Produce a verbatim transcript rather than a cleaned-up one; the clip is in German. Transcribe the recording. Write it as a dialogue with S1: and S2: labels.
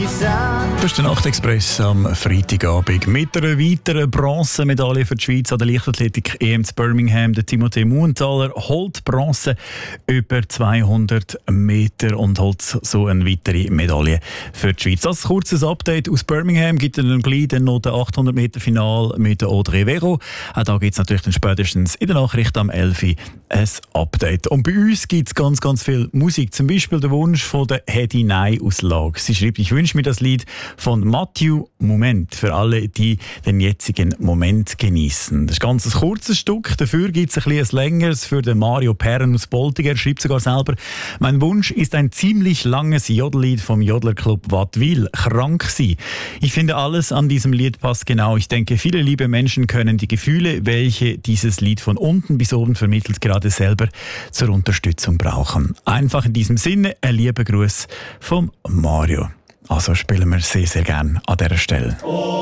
S1: gesagt.
S2: Das ist der Nachtexpress am Freitagabend mit einer weiteren Bronzemedaille für die Schweiz an der Leichtathletik-E M zu Birmingham. Der Timothée Muenthaler holt Bronze über zweihundert Meter und holt so eine weitere Medaille für die Schweiz. Als kurzes Update aus Birmingham gibt es dann gleich noch das achthundert Meter Final mit der Audrey Vero. Auch da gibt es natürlich dann spätestens in der Nachricht am elf Uhr ein Update. Und bei uns gibt es ganz, ganz viel Musik. Zum Beispiel der Wunsch von der Hedy Nei aus Lag. Sie schreibt, ich wünsche mir das Lied von Matthew Moment für alle, die den jetzigen Moment genießen. Das ist ganz ein kurzes Stück. Dafür gibt es ein bisschen längeres für den Mario Perren aus Boltiger. Er schreibt sogar selber, mein Wunsch ist ein ziemlich langes Jodellied vom Jodlerclub Wattwil. Krank sein. Ich finde, alles an diesem Lied passt genau. Ich denke, viele liebe Menschen können die Gefühle, welche dieses Lied von unten bis oben vermittelt, gerade selber zur Unterstützung brauchen. Einfach in diesem Sinne ein lieber Gruß vom Mario. Also spielen wir sehr, sehr gerne an dieser Stelle.